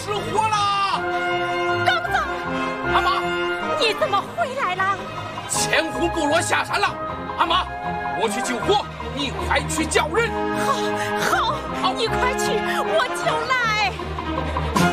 失火了。 刚子， 阿妈， 你怎么回来了？ 千户部落下山了。阿妈，我去救火，你快去叫人。 好，你快去，我就来。